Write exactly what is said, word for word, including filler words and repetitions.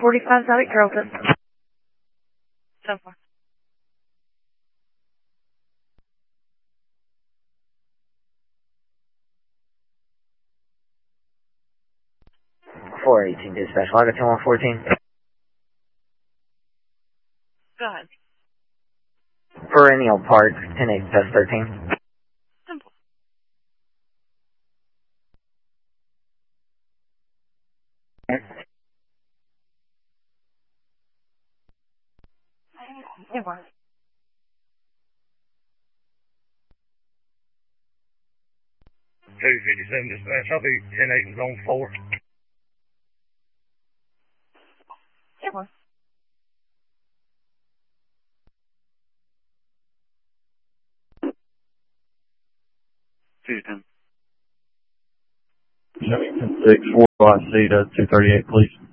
forty-five out at Carrollton. So far. four eighteen dispatch, log ten one fourteen. Go ahead. Perennial Park, ten eight test thirteen. Simple. Yeah, what? two fifty-seven dispatch, I'll be ten eight and zone four. Yeah, what? two ten. seven six, four I C to two thirty-eight, please.